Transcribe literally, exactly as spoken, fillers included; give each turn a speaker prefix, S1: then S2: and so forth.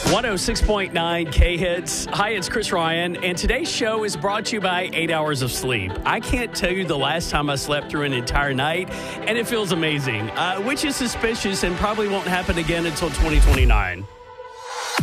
S1: one oh six point nine K-Hits. Hi, it's Chris Ryan, and today's show is brought to you by eight hours of sleep. I can't tell you the last time I slept through an entire night, and it feels amazing, uh, which is suspicious and probably won't happen again until twenty twenty-nine.